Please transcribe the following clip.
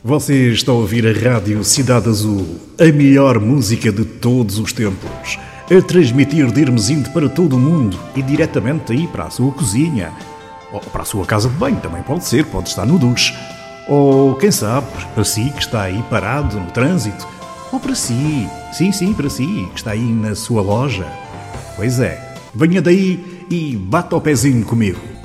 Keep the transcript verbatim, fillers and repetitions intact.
Você está a ouvir a Rádio Cidade Azul, a melhor música de todos os tempos, a transmitir de Hermesinde para todo o mundo e diretamente aí para a sua cozinha, ou para a sua casa de banho, também pode ser, pode estar no duche, ou quem sabe, para si que está aí parado no trânsito, ou para si, sim, sim, para si, que está aí na sua loja. Pois é, venha daí e bata o pezinho comigo.